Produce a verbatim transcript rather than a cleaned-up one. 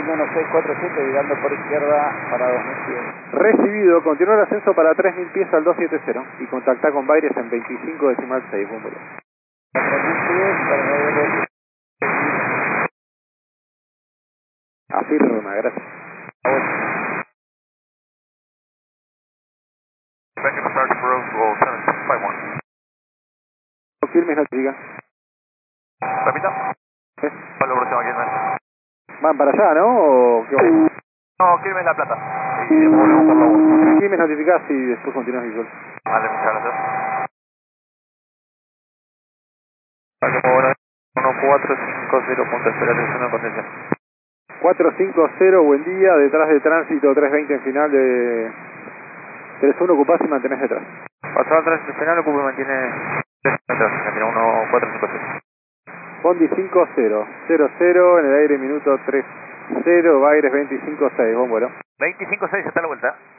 Viendo uno seis cuatro siete, virando por izquierda para dos mil pies. Recibido, continúa el ascenso para tres mil pies al doscientos setenta y contacta con Baires en veinticinco decimal seis, buen vuelo. tres mil pies para radio. Afirma, gracias. Back in start for Roswell, seven five one. Firmes notifica. Repita. ¿Eh? ¿Cuál es la próxima Quilmes? ¿Van para allá, no? ¿O qué va? No, Quilmes La Plata. Y después volvemos por la voz. Firmes notificás y después continúas visual. Vale, muchas gracias. Vale, bueno, uno cuatro cinco cero punto cero, atención a conciencia. cuatro cinco cero, buen día, detrás de tránsito tres veinte en final de tres uno, ocupás y mantenés detrás. Pasado al tránsito final, ocupo y mantiene tres metros, mantiene uno cuatro cinco cero. Bondi cinco cero, cero cero, en el aire minuto tres cero, Baires veinticinco seis, buen vuelo. veinticinco seis, está a la vuelta.